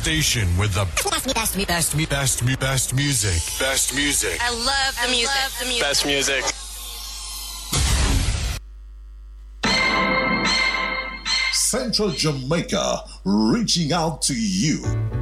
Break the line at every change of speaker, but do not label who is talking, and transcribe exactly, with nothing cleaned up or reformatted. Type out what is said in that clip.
station with the best, best, best, best, best, best music. Best music.
I love the music. I love the music.
Best music.
Central Jamaica, reaching out to you.